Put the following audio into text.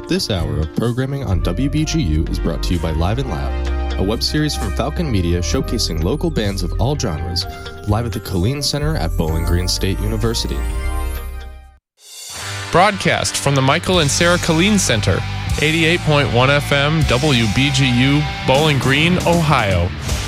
This hour of programming on WBGU is brought to you by Live and Loud, a web series from Falcon Media showcasing local bands of all genres, live at the Killeen Center at Bowling Green State University. Broadcast from the Michael and Sarah Killeen Center, 88.1 FM, WBGU, Bowling Green, Ohio.